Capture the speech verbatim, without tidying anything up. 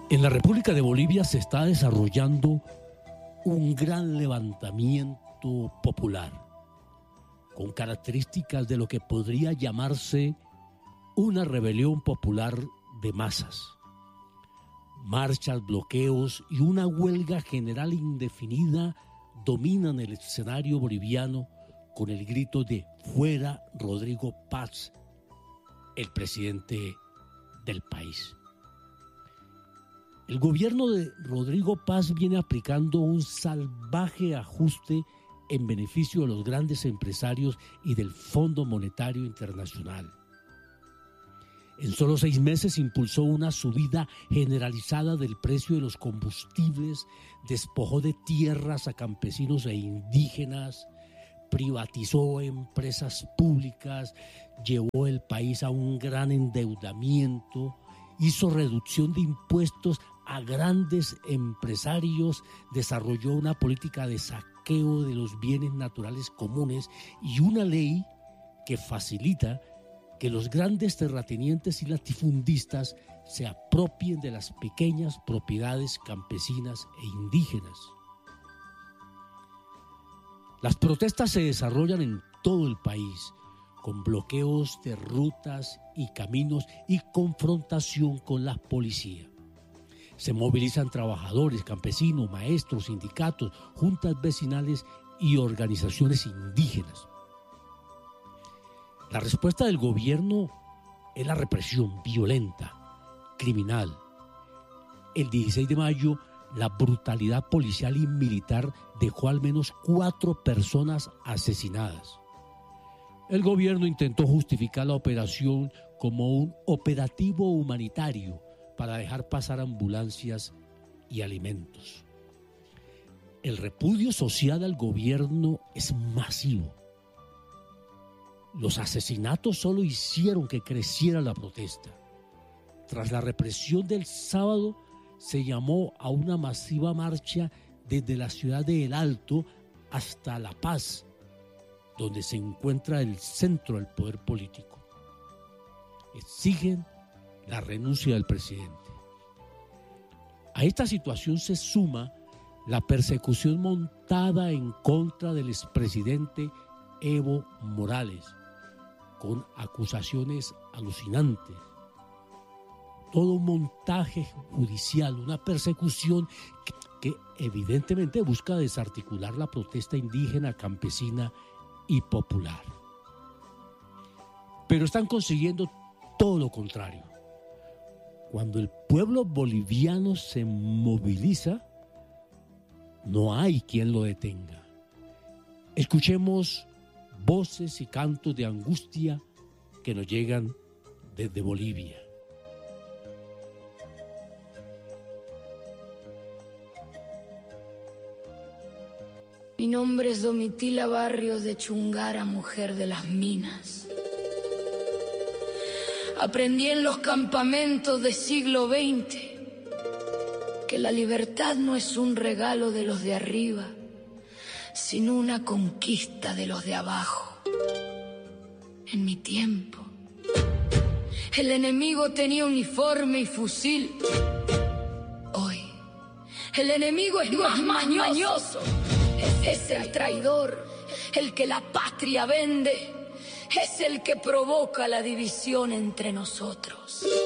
En la República de Bolivia se está desarrollando un gran levantamiento popular, con características de lo que podría llamarse una rebelión popular de masas. Marchas, bloqueos y una huelga general indefinida dominan el escenario boliviano con el grito de "Fuera Rodrigo Paz", el presidente del país. El gobierno de Rodrigo Paz viene aplicando un salvaje ajuste en beneficio de los grandes empresarios y del Fondo Monetario Internacional. En solo seis meses impulsó una subida generalizada del precio de los combustibles, despojó de tierras a campesinos e indígenas, privatizó empresas públicas, llevó el país a un gran endeudamiento, hizo reducción de impuestos a grandes empresarios, desarrolló una política de saqueo de los bienes naturales comunes y una ley que facilita que los grandes terratenientes y latifundistas se apropien de las pequeñas propiedades campesinas e indígenas. Las protestas se desarrollan en todo el país, con bloqueos de rutas y caminos y confrontación con la policía. Se movilizan trabajadores, campesinos, maestros, sindicatos, juntas vecinales y organizaciones indígenas. La respuesta del gobierno es la represión violenta, criminal. El dieciséis de mayo, la brutalidad policial y militar dejó al menos cuatro personas asesinadas. El gobierno intentó justificar la operación como un operativo humanitario para dejar pasar ambulancias y alimentos. El repudio social al gobierno es masivo. Los asesinatos solo hicieron que creciera la protesta. Tras la represión del sábado, se llamó a una masiva marcha desde la ciudad de El Alto hasta La Paz, donde se encuentra el centro del poder político. Exigen la renuncia del presidente. A esta situación se suma la persecución montada en contra del expresidente Evo Morales, con acusaciones alucinantes. Todo un montaje judicial, una persecución que, que evidentemente busca desarticular la protesta indígena, campesina y popular. Pero están consiguiendo todo lo contrario. Cuando el pueblo boliviano se moviliza, no hay quien lo detenga. Escuchemos voces y cantos de angustia que nos llegan desde Bolivia. Mi nombre es Domitila Barrios de Chungara, mujer de las minas. Aprendí en los campamentos del siglo veinte que la libertad no es un regalo de los de arriba, sino una conquista de los de abajo. En mi tiempo, el enemigo tenía uniforme y fusil. Hoy, el enemigo es más mañoso. Es el traidor, el que la patria vende. Es el que provoca la división entre nosotros.